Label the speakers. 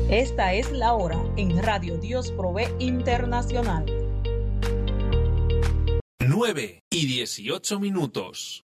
Speaker 1: Esta es la hora en Radio Dios Provee Internacional.
Speaker 2: 9:18.